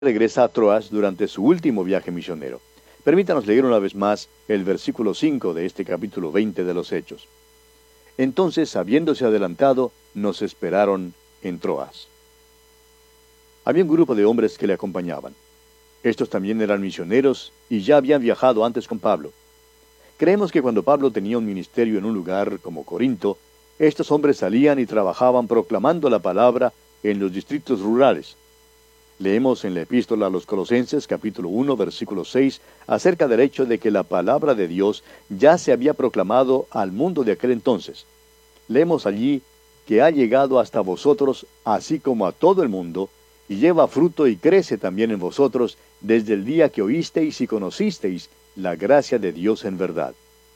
regresa a Troas durante su último viaje misionero. Permítanos leer una vez más el versículo 5 de este capítulo 20 de los Hechos. Entonces, habiéndose adelantado, nos esperaron en Troas. Había un grupo de hombres que le acompañaban. Estos también eran misioneros y ya habían viajado antes con Pablo. Creemos que cuando Pablo tenía un ministerio en un lugar como Corinto, estos hombres salían y trabajaban proclamando la palabra en los distritos rurales. Leemos en la epístola a los Colosenses, capítulo 1, versículo 6, acerca del hecho de que la palabra de Dios ya se había proclamado al mundo de aquel entonces. Leemos allí que ha llegado hasta vosotros, así como a todo el mundo, y lleva fruto y crece también en vosotros desde el día que oísteis y conocisteis la gracia de Dios en verdad.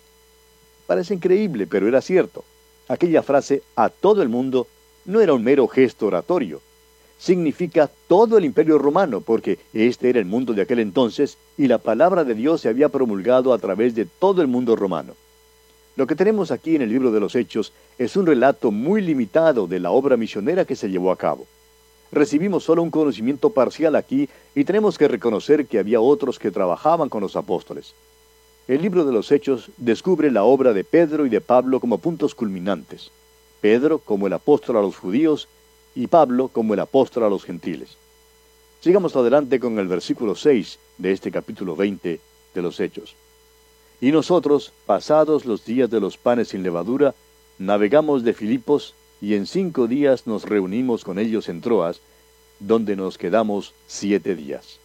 Parece increíble, pero era cierto. Aquella frase, a todo el mundo, no era un mero gesto oratorio. Significa todo el imperio romano, porque este era el mundo de aquel entonces, y la palabra de Dios se había promulgado a través de todo el mundo romano. Lo que tenemos aquí en el libro de los Hechos es un relato muy limitado de la obra misionera que se llevó a cabo. Recibimos solo un conocimiento parcial aquí y tenemos que reconocer que había otros que trabajaban con los apóstoles. El libro de los Hechos descubre la obra de Pedro y de Pablo como puntos culminantes. Pedro como el apóstol a los judíos y Pablo como el apóstol a los gentiles. Sigamos adelante con el versículo 6 de este capítulo 20 de los Hechos. Y nosotros, pasados los días de los panes sin levadura, navegamos de Filipos, y en 5 días nos reunimos con ellos en Troas, donde nos quedamos 7 días.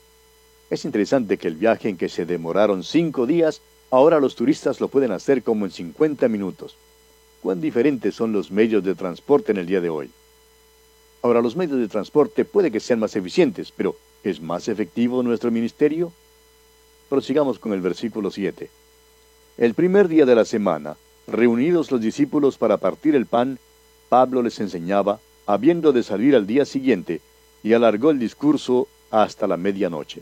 Es interesante que el viaje en que se demoraron 5 días, ahora los turistas lo pueden hacer como en 50 minutos. ¿Cuán diferentes son los medios de transporte en el día de hoy? Ahora, los medios de transporte puede que sean más eficientes, pero ¿es más efectivo nuestro ministerio? Prosigamos con el versículo 7. El primer día de la semana, reunidos los discípulos para partir el pan, Pablo les enseñaba, habiendo de salir al día siguiente, y alargó el discurso hasta la medianoche.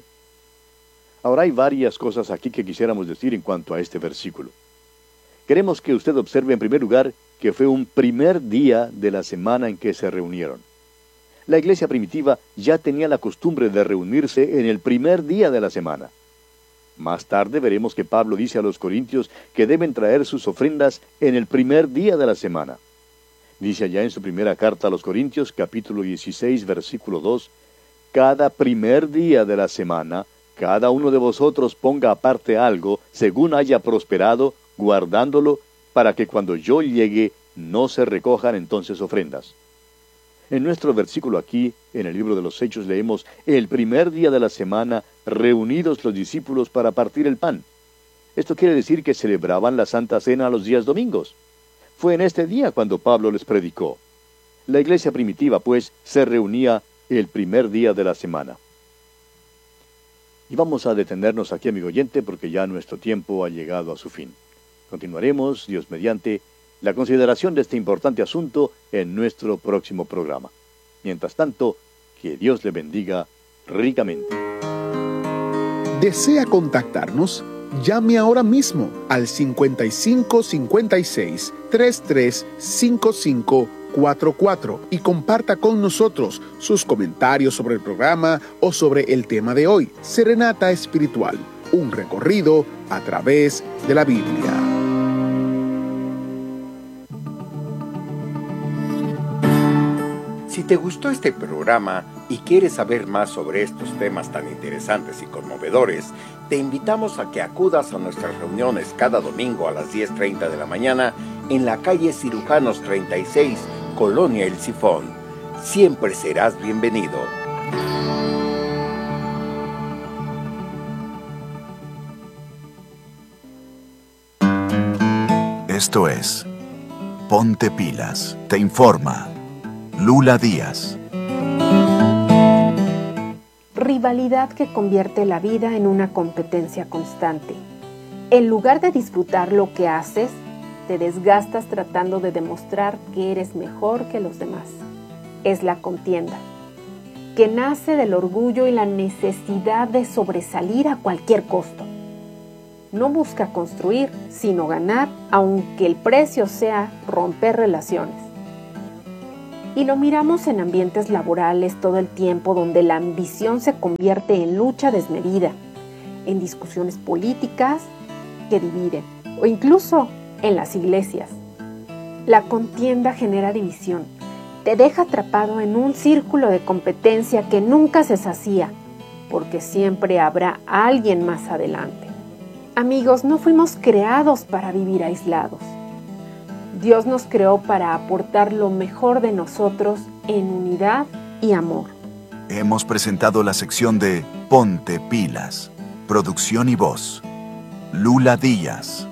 Ahora hay varias cosas aquí que quisiéramos decir en cuanto a este versículo. Queremos que usted observe en primer lugar que fue un primer día de la semana en que se reunieron. La iglesia primitiva ya tenía la costumbre de reunirse en el primer día de la semana. Más tarde veremos que Pablo dice a los corintios que deben traer sus ofrendas en el primer día de la semana. Dice allá en su primera carta a los Corintios, capítulo 16, versículo 2, cada primer día de la semana, cada uno de vosotros ponga aparte algo, según haya prosperado, guardándolo, para que cuando yo llegue, no se recojan entonces ofrendas. En nuestro versículo aquí, en el libro de los Hechos, leemos, el primer día de la semana, reunidos los discípulos para partir el pan. Esto quiere decir que celebraban la Santa Cena los días domingos. Fue en este día cuando Pablo les predicó. La iglesia primitiva, pues, se reunía el primer día de la semana. Y vamos a detenernos aquí, amigo oyente, porque ya nuestro tiempo ha llegado a su fin. Continuaremos, Dios mediante, la consideración de este importante asunto en nuestro próximo programa. Mientras tanto, que Dios le bendiga ricamente. ¿Desea contactarnos? Llame ahora mismo al 55 56 33 55 44 y comparta con nosotros sus comentarios sobre el programa o sobre el tema de hoy. Serenata Espiritual, un recorrido a través de la Biblia. Si te gustó este programa y quieres saber más sobre estos temas tan interesantes y conmovedores, te invitamos a que acudas a nuestras reuniones cada domingo a las 10:30 de la mañana en la calle Cirujanos 36, Colonia El Sifón. Siempre serás bienvenido. Esto es Ponte Pilas, te informa Lula Díaz. Rivalidad que convierte la vida en una competencia constante. En lugar de disfrutar lo que haces, te desgastas tratando de demostrar que eres mejor que los demás. Es la contienda, que nace del orgullo y la necesidad de sobresalir a cualquier costo. No busca construir, sino ganar, aunque el precio sea romper relaciones. Y lo miramos en ambientes laborales todo el tiempo, donde la ambición se convierte en lucha desmedida, en discusiones políticas que dividen, o incluso en las iglesias. La contienda genera división, te deja atrapado en un círculo de competencia que nunca se sacía, porque siempre habrá alguien más adelante. Amigos, no fuimos creados para vivir aislados. Dios nos creó para aportar lo mejor de nosotros en unidad y amor. Hemos presentado la sección de Ponte Pilas. Producción y voz, Lula Díaz.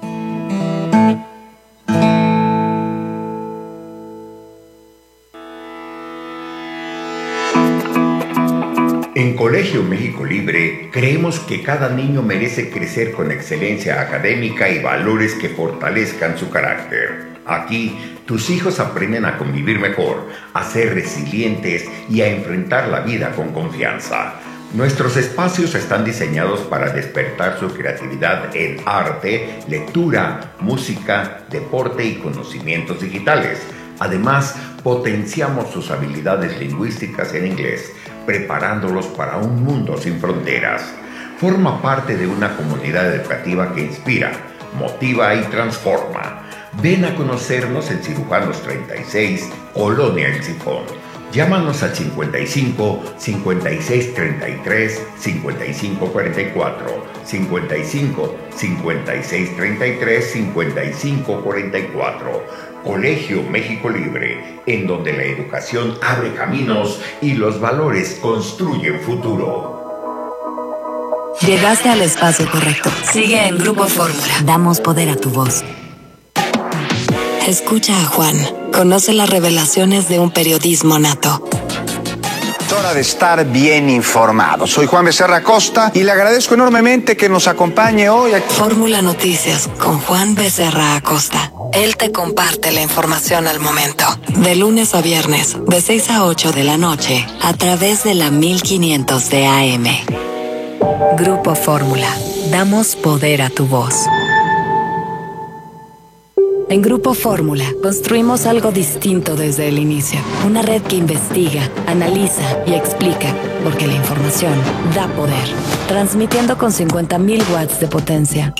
En Colegio México Libre creemos que cada niño merece crecer con excelencia académica y valores que fortalezcan su carácter. Aquí, tus hijos aprenden a convivir mejor, a ser resilientes y a enfrentar la vida con confianza. Nuestros espacios están diseñados para despertar su creatividad en arte, lectura, música, deporte y conocimientos digitales. Además, potenciamos sus habilidades lingüísticas en inglés, preparándolos para un mundo sin fronteras. Forma parte de una comunidad educativa que inspira, motiva y transforma. Ven a conocernos en Cirujanos 36, Colonia El Sifón. Llámanos al 55 56 33 55 44, 55 56 33 55 44. Colegio México Libre, en donde la educación abre caminos y los valores construyen futuro. Llegaste al espacio correcto. Sigue en Grupo Fórmula. Damos poder a tu voz. Escucha a Juan. Conoce las revelaciones de un periodismo nato. Hora de estar bien informado. Soy Juan Becerra Acosta y le agradezco enormemente que nos acompañe hoy aquí. Fórmula Noticias con Juan Becerra Acosta. Él te comparte la información al momento. De lunes a viernes, de 6 a 8 de la noche, a través de la 1500 de AM. Grupo Fórmula. Damos poder a tu voz. En Grupo Fórmula construimos algo distinto desde el inicio. Una red que investiga, analiza y explica, porque la información da poder. Transmitiendo con 50.000 watts de potencia.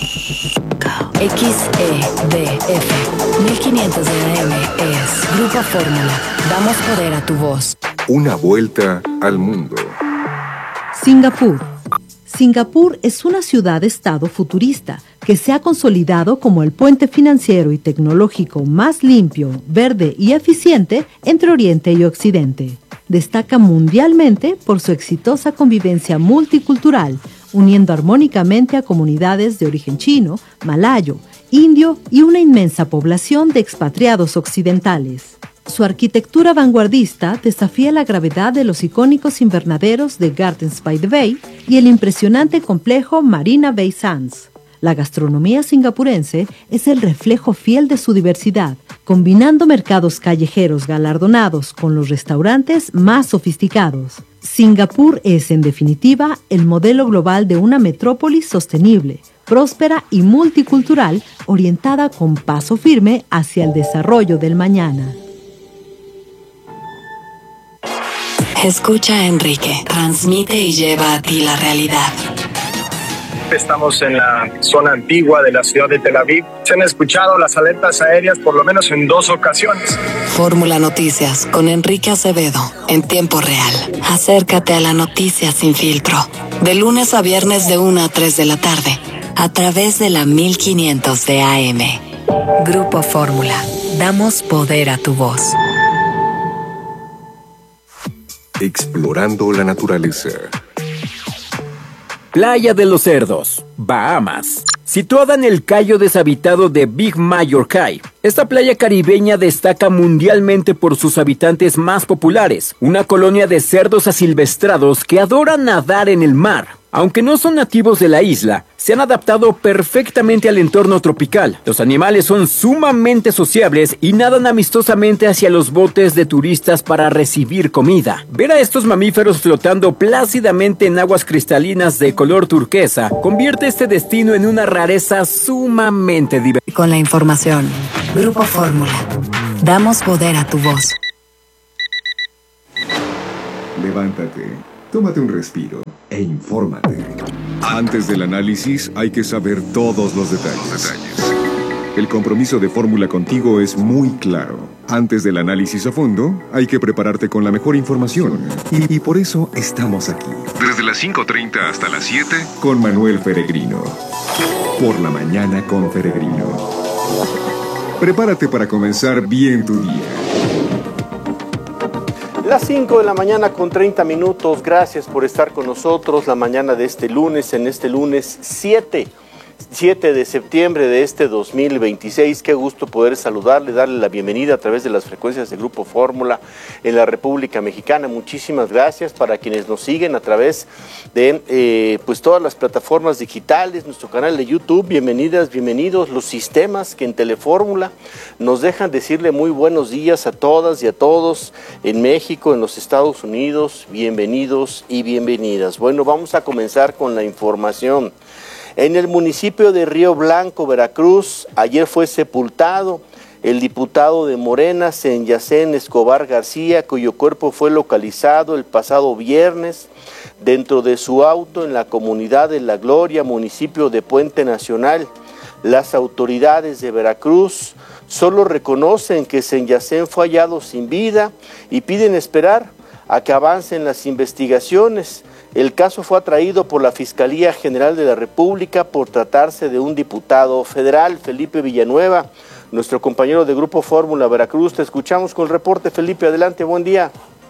XEDF 1500 de AM es Grupo Fórmula. Damos poder a tu voz. Una vuelta al mundo. Singapur. Singapur es una ciudad-estado futurista que se ha consolidado como el puente financiero y tecnológico más limpio, verde y eficiente entre Oriente y Occidente. Destaca mundialmente por su exitosa convivencia multicultural, uniendo armónicamente a comunidades de origen chino, malayo, indio y una inmensa población de expatriados occidentales. Su arquitectura vanguardista desafía la gravedad de los icónicos invernaderos de Gardens by the Bay y el impresionante complejo Marina Bay Sands. La gastronomía singapurense es el reflejo fiel de su diversidad, combinando mercados callejeros galardonados con los restaurantes más sofisticados. Singapur es, en definitiva, el modelo global de una metrópolis sostenible, próspera y multicultural, orientada con paso firme hacia el desarrollo del mañana. Escucha a Enrique, transmite y lleva a ti la realidad. Estamos en la zona antigua de la ciudad de Tel Aviv. Se han escuchado las alertas aéreas por lo menos en 2 ocasiones. Fórmula Noticias con Enrique Acevedo, en tiempo real. Acércate a la noticia sin filtro. De lunes a viernes de 1 a 3 de la tarde, a través de la 1500 de AM. Grupo Fórmula. Damos poder a tu voz. Explorando la naturaleza. Playa de los Cerdos, Bahamas. Situada en el cayo deshabitado de Big Major Cay, esta playa caribeña destaca mundialmente por sus habitantes más populares, una colonia de cerdos asilvestrados que adoran nadar en el mar. Aunque no son nativos de la isla, se han adaptado perfectamente al entorno tropical. Los animales son sumamente sociables y nadan amistosamente hacia los botes de turistas para recibir comida. Ver a estos mamíferos flotando plácidamente en aguas cristalinas de color turquesa convierte este destino en una rareza sumamente divertida. Con la información, Grupo Fórmula. Damos poder a tu voz. Levántate, tómate un respiro e infórmate. Antes del análisis hay que saber todos los detalles. El compromiso de Fórmula contigo es muy claro. Antes del análisis a fondo, hay que prepararte con la mejor información. Y por eso estamos aquí. Desde las 5:30 hasta las 7, con Manuel Feregrino. Por la mañana con Feregrino. Prepárate para comenzar bien tu día. Las 5 de la mañana con 30 minutos. Gracias por estar con nosotros la mañana de este lunes, en este lunes 7 de septiembre de este 2026. Qué gusto poder saludarle, darle la bienvenida a través de las frecuencias de Grupo Fórmula en la República Mexicana. Muchísimas gracias para quienes nos siguen a través de pues todas las plataformas digitales, nuestro canal de YouTube. Bienvenidas, bienvenidos. Los sistemas que en Telefórmula nos dejan decirle muy buenos días a todas y a todos en México, en los Estados Unidos. Bienvenidos y bienvenidas. Bueno, vamos a comenzar con la información. En el municipio de Río Blanco, Veracruz, ayer fue sepultado el diputado de Morena, Senyacen Escobar García, cuyo cuerpo fue localizado el pasado viernes dentro de su auto en la comunidad de La Gloria, municipio de Puente Nacional. Las autoridades de Veracruz solo reconocen que Senyacen fue hallado sin vida y piden esperar a que avancen las investigaciones. El caso fue atraído por la Fiscalía General de la República por tratarse de un diputado federal. Felipe Villanueva, nuestro compañero de Grupo Fórmula Veracruz, te escuchamos con el reporte. Felipe, adelante, buen día.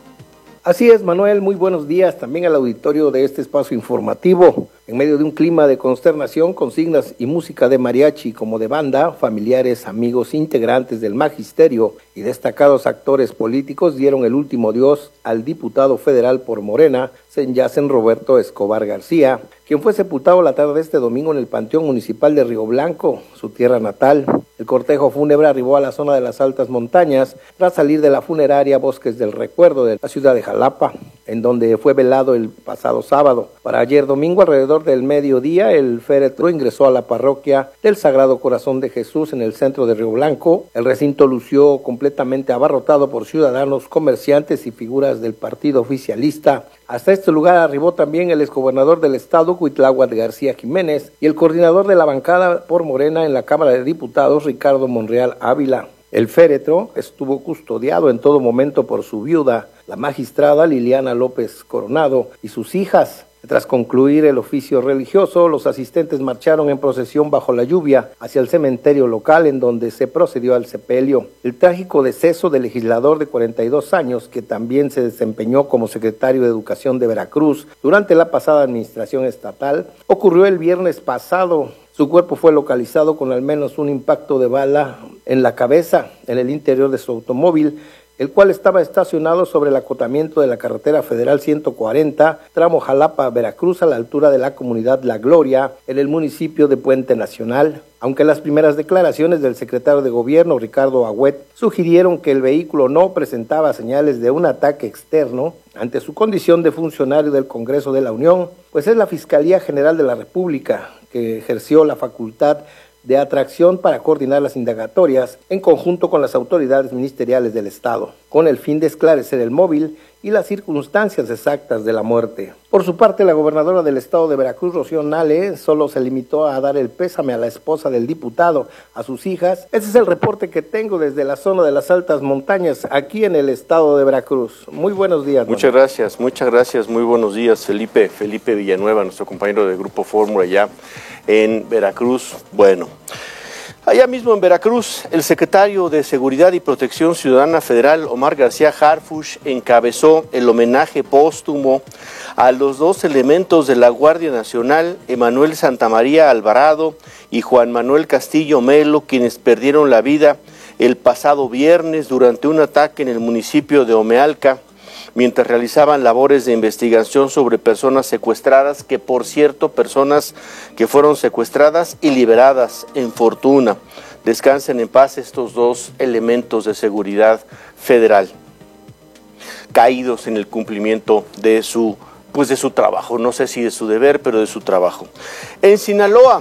Así es, Manuel, muy buenos días también al auditorio de este espacio informativo. En medio de un clima de consternación, consignas y música de mariachi como de banda, familiares, amigos, integrantes del magisterio y destacados actores políticos dieron el último adiós al diputado federal por Morena, Senyacen Roberto Escobar García, quien fue sepultado la tarde de este domingo en el Panteón Municipal de Río Blanco, su tierra natal. El cortejo fúnebre arribó a la zona de las altas montañas tras salir de la funeraria Bosques del Recuerdo de la ciudad de Jalapa, en donde fue velado el pasado sábado. Para ayer domingo, alrededor del mediodía, el féretro ingresó a la parroquia del Sagrado Corazón de Jesús en el centro de Río Blanco. El recinto lució completamente abarrotado por ciudadanos, comerciantes y figuras del partido oficialista. Hasta este lugar arribó también el exgobernador del estado, Cuitláhuac García Jiménez, y el coordinador de la bancada por Morena en la Cámara de Diputados, Ricardo Monreal Ávila. El féretro estuvo custodiado en todo momento por su viuda, la magistrada Liliana López Coronado, y sus hijas. Tras concluir el oficio religioso, los asistentes marcharon en procesión bajo la lluvia hacia el cementerio local, en donde se procedió al sepelio. El trágico deceso del legislador de 42 años, que también se desempeñó como secretario de Educación de Veracruz durante la pasada administración estatal, ocurrió el viernes pasado. Su cuerpo fue localizado con al menos un impacto de bala en la cabeza, en el interior de su automóvil, el cual estaba estacionado sobre el acotamiento de la carretera federal 140, tramo Jalapa-Veracruz, a la altura de la comunidad La Gloria, en el municipio de Puente Nacional. Aunque las primeras declaraciones del secretario de Gobierno, Ricardo Agüet, sugirieron que el vehículo no presentaba señales de un ataque externo, ante su condición de funcionario del Congreso de la Unión, pues es la Fiscalía General de la República que ejerció la facultad de atracción para coordinar las indagatorias en conjunto con las autoridades ministeriales del Estado, con el fin de esclarecer el móvil y las circunstancias exactas de la muerte. Por su parte, la gobernadora del estado de Veracruz, Rocío Nale, solo se limitó a dar el pésame a la esposa del diputado, a sus hijas. Ese es el reporte que tengo desde la zona de las altas montañas, aquí en el estado de Veracruz. Muy buenos días. Muchas gracias, muy buenos días, Felipe Villanueva, nuestro compañero de Grupo Fórmula allá en Veracruz. Bueno, allá mismo en Veracruz, el secretario de Seguridad y Protección Ciudadana Federal, Omar García Harfuch, encabezó el homenaje póstumo a los dos elementos de la Guardia Nacional, Emanuel Santamaría Alvarado y Juan Manuel Castillo Melo, quienes perdieron la vida el pasado viernes durante un ataque en el municipio de Omealca, mientras realizaban labores de investigación sobre personas secuestradas, que por cierto, personas que fueron secuestradas y liberadas en fortuna. Descansen en paz estos dos elementos de seguridad federal, caídos en el cumplimiento de su trabajo, no sé si de su deber, pero de su trabajo. En Sinaloa,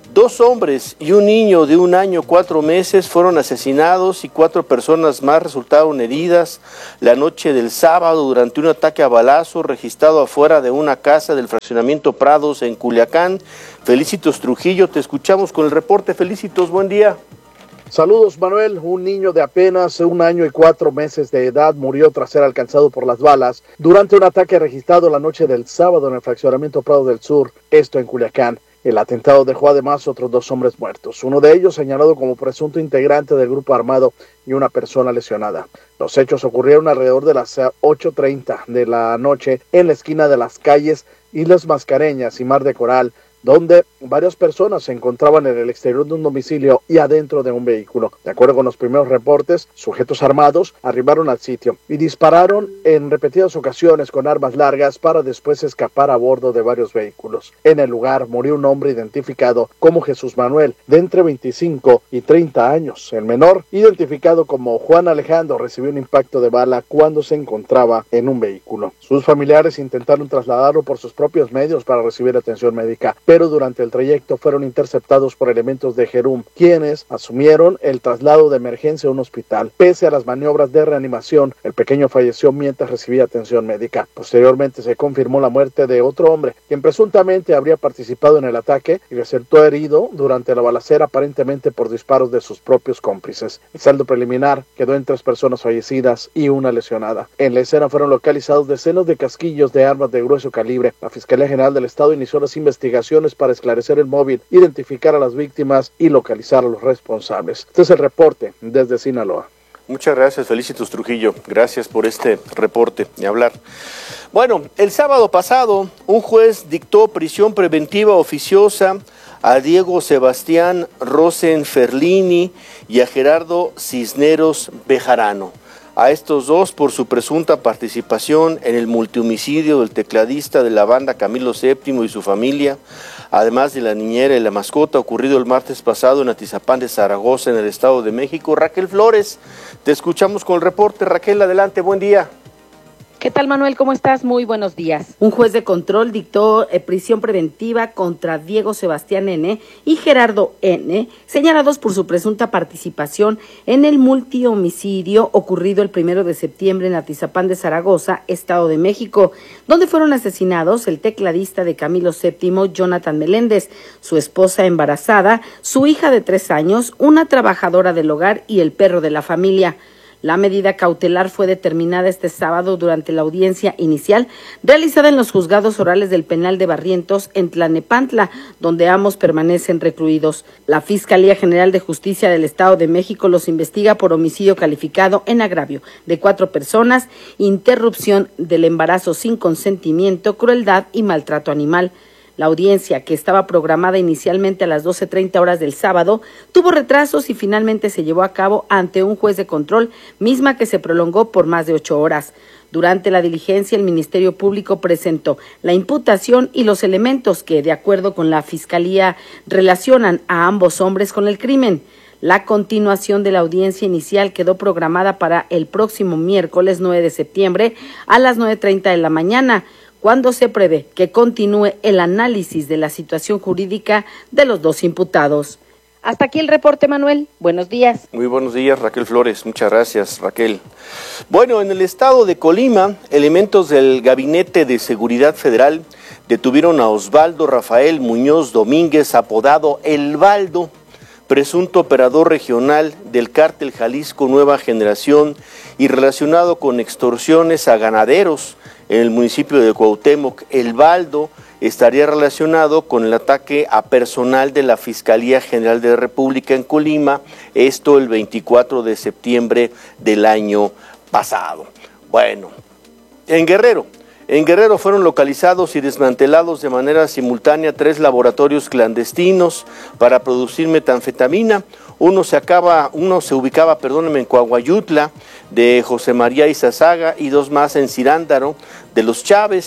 2 hombres y un niño de 1 año 4 meses fueron asesinados y 4 personas más resultaron heridas la noche del sábado durante un ataque a balazo registrado afuera de una casa del fraccionamiento Prados en Culiacán. Felicitos Trujillo, te escuchamos con el reporte. Felicitos, buen día. Saludos, Manuel. Un niño de apenas 1 año y 4 meses de edad murió tras ser alcanzado por las balas durante un ataque registrado la noche del sábado en el fraccionamiento Prado del Sur, esto en Culiacán. El atentado dejó además otros 2 hombres muertos, uno de ellos señalado como presunto integrante del grupo armado y una persona lesionada. Los hechos ocurrieron alrededor de las 8:30 de la noche en la esquina de las calles Islas Mascareñas y Mar de Coral, donde varias personas se encontraban en el exterior de un domicilio y adentro de un vehículo. De acuerdo con los primeros reportes, sujetos armados arribaron al sitio y dispararon en repetidas ocasiones con armas largas para después escapar a bordo de varios vehículos. En el lugar murió un hombre identificado como Jesús Manuel, de entre 25 y 30 años. El menor, identificado como Juan Alejandro, recibió un impacto de bala cuando se encontraba en un vehículo. Sus familiares intentaron trasladarlo por sus propios medios para recibir atención médica, pero durante el trayecto fueron interceptados por elementos de Jerum, quienes asumieron el traslado de emergencia a un hospital. Pese a las maniobras de reanimación, el pequeño falleció mientras recibía atención médica. Posteriormente se confirmó la muerte de otro hombre, quien presuntamente habría participado en el ataque y resultó herido durante la balacera, aparentemente por disparos de sus propios cómplices. El saldo preliminar quedó en 3 personas fallecidas y 1 lesionada. En la escena fueron localizados decenas de casquillos de armas de grueso calibre. La Fiscalía General del Estado inició las investigaciones para esclarecer el móvil, identificar a las víctimas y localizar a los responsables. Este es el reporte desde Sinaloa. Muchas gracias, Felicitos Trujillo. Gracias por este reporte y hablar. Bueno, el sábado pasado, un juez dictó prisión preventiva oficiosa a Diego Sebastián Rosenferlini y a Gerardo Cisneros Bejarano. A estos 2 por su presunta participación en el multihomicidio del tecladista de la banda Camilo VII y su familia, además de la niñera y la mascota, ocurrido el martes pasado en Atizapán de Zaragoza, en el Estado de México. Raquel Flores, te escuchamos con el reporte. Raquel, adelante, buen día. ¿Qué tal, Manuel? ¿Cómo estás? Muy buenos días. Un juez de control dictó prisión preventiva contra Diego Sebastián N. y Gerardo N., señalados por su presunta participación en el multihomicidio ocurrido el 1 de septiembre en Atizapán de Zaragoza, Estado de México, donde fueron asesinados el tecladista de Camilo VII, Jonathan Meléndez, su esposa embarazada, su hija de 3 años, una trabajadora del hogar y el perro de la familia. La medida cautelar fue determinada este sábado durante la audiencia inicial realizada en los juzgados orales del penal de Barrientos en Tlalnepantla, donde ambos permanecen recluidos. La Fiscalía General de Justicia del Estado de México los investiga por homicidio calificado en agravio de 4 personas, interrupción del embarazo sin consentimiento, crueldad y maltrato animal. La audiencia, que estaba programada inicialmente a las 12:30 horas del sábado, tuvo retrasos y finalmente se llevó a cabo ante un juez de control, misma que se prolongó por más de 8 horas. Durante la diligencia, el Ministerio Público presentó la imputación y los elementos que, de acuerdo con la Fiscalía, relacionan a ambos hombres con el crimen. La continuación de la audiencia inicial quedó programada para el próximo miércoles 9 de septiembre a las 9:30 de la mañana, cuando se prevé que continúe el análisis de la situación jurídica de los 2 imputados. Hasta aquí el reporte, Manuel. Buenos días. Muy buenos días, Raquel Flores. Muchas gracias, Raquel. Bueno, en el estado de Colima, elementos del Gabinete de Seguridad Federal detuvieron a Osvaldo Rafael Muñoz Domínguez, apodado El Baldo, presunto operador regional del cártel Jalisco Nueva Generación y relacionado con extorsiones a ganaderos en el municipio de Cuauhtémoc. El Baldo estaría relacionado con el ataque a personal de la Fiscalía General de la República en Colima, esto el 24 de septiembre del año pasado. Bueno, en Guerrero fueron localizados y desmantelados de manera simultánea 3 laboratorios clandestinos para producir metanfetamina. Uno se ubicaba en Coahuayutla, de José María Izazaga, y 2 más en Cirándaro de los Chávez,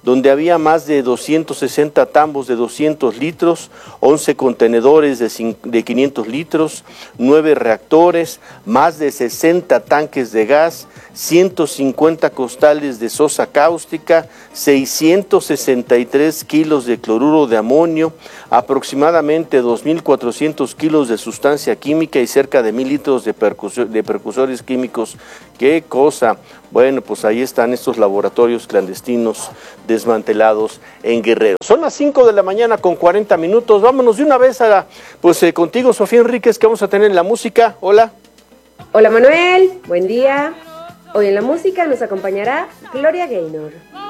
donde había más de 260 tambos de 200 litros, 11 contenedores de 500 litros, 9 reactores, más de 60 tanques de gas, 150 costales de sosa cáustica, 663 kilos de cloruro de amonio, aproximadamente 2.400 kilos de sustancia química y cerca de 1.000 litros de precursores químicos. ¡Qué cosa! Bueno, pues ahí están estos laboratorios clandestinos desmantelados en Guerrero. Son las 5 de la mañana con 40 minutos. Vámonos de una vez contigo, Sofía Enríquez, que vamos a tener en la música. Hola. Hola Manuel, buen día. Hoy en la música nos acompañará Gloria Gaynor.